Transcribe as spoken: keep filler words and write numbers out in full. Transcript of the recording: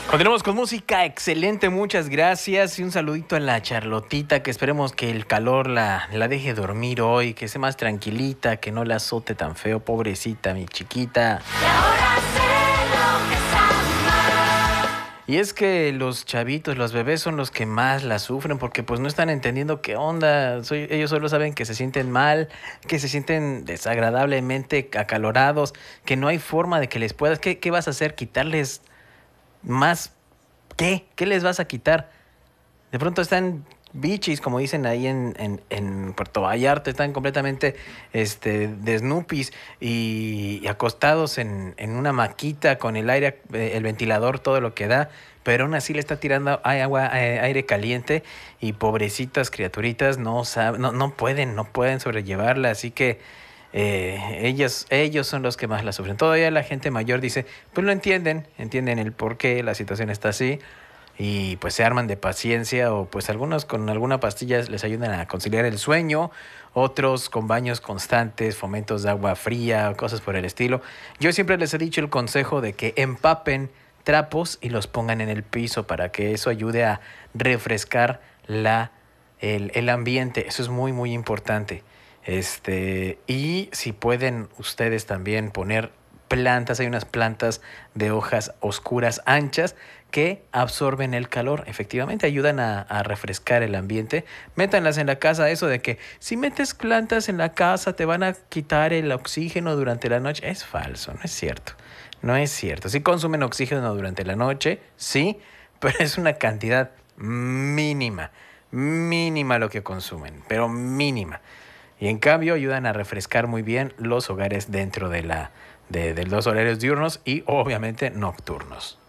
Continuamos con música, excelente, muchas gracias y un saludito a la Charlotita, que esperemos que el calor la, la deje dormir hoy, que esté más tranquilita, que no la azote tan feo, pobrecita, mi chiquita. Y ahora sé lo que es amar. Y es que los chavitos, los bebés son los que más la sufren porque pues no están entendiendo qué onda. Soy, ellos solo saben que se sienten mal, que se sienten desagradablemente acalorados, que no hay forma de que les puedas... ¿Qué, qué vas a hacer? ¿Quitarles más? ¿Qué? ¿Qué les vas a quitar? De pronto están bichis, como dicen ahí en, en, en Puerto Vallarta, están completamente este, desnupis y, y acostados en, en una maquita con el aire, eh, el ventilador, todo lo que da, pero aún así le está tirando ay, agua, eh, aire caliente y pobrecitas criaturitas no, sab- no, no pueden, no pueden sobrellevarla, así que eh, ellos, ellos son los que más la sufren. Todavía la gente mayor dice, pues lo entienden, entienden el por qué la situación está así y pues se arman de paciencia o pues algunos con alguna pastilla les ayudan a conciliar el sueño, otros con baños constantes, fomentos de agua fría, cosas por el estilo. Yo siempre les he dicho el consejo de que empapen trapos y los pongan en el piso para que eso ayude a refrescar la, el, el ambiente. Eso es muy, muy importante. Este, y si pueden ustedes también poner plantas, hay unas plantas de hojas oscuras anchas que absorben el calor, efectivamente ayudan a, a refrescar el ambiente. Métanlas en la casa, eso de que si metes plantas en la casa te van a quitar el oxígeno durante la noche, es falso, no es cierto, no es cierto. Sí consumen oxígeno durante la noche, sí, pero es una cantidad mínima, mínima lo que consumen, pero mínima. Y en cambio ayudan a refrescar muy bien los hogares dentro de, la, de, de los horarios diurnos y obviamente nocturnos.